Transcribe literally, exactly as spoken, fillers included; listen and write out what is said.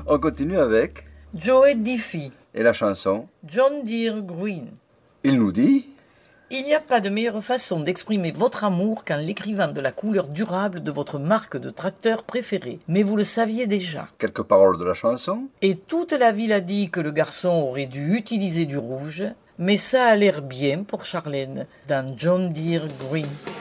On continue avec Joe Diffie, et la chanson. John Deere Green. Il nous dit Il n'y a pas de meilleure façon d'exprimer votre amour qu'en l'écrivant de la couleur durable de votre marque de tracteur préférée. Mais vous le saviez déjà. quelques paroles de la chanson. Et toute la ville a dit que le garçon aurait dû utiliser du rouge, mais ça a l'air bien pour Charlène dans John Deere Green.